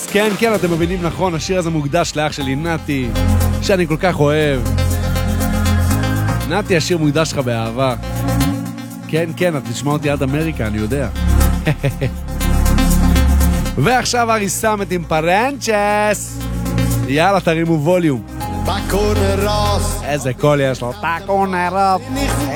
כן, כן, אתם מבינים נכון, השיר הזה מוקדש לאח שלי נתי, שאני כל כך אוהב. נתי, השיר מוקדש לך באהבה. כן, כן, את תשמע אותי עד אמריקה, אני יודע. ועכשיו ארי סמט עם פרנצ'ס. יאללה, תרימו ווליום. איזה קול יש לו. טאקו נרס.